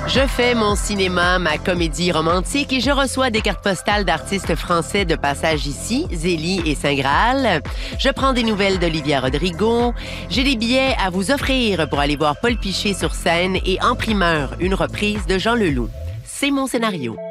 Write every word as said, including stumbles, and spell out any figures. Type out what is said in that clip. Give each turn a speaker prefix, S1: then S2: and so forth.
S1: Je fais mon cinéma, ma comédie romantique et je reçois des cartes postales d'artistes français de passage ici, Zélie et Saint-Graal. Je prends des nouvelles d'Olivia Rodrigo. J'ai des billets à vous offrir pour aller voir Paul Piché sur scène et en primeur, une reprise de Jean Leloup. C'est mon scénario.